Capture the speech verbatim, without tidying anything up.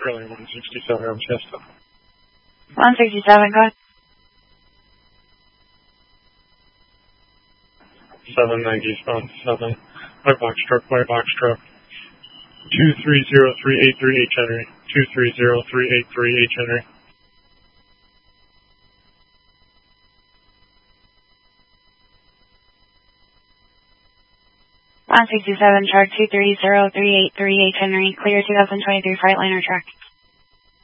Australia one sixty-seven, I'm Chester. one sixty-seven, go ahead. seven ninety Eastbound seven. White box truck, white box truck. two three zero three eight three H Henry. two three zero three eight three H Henry. one sixty-seven, truck two three zero three eight three H Henry, clear two thousand twenty-three Freightliner truck.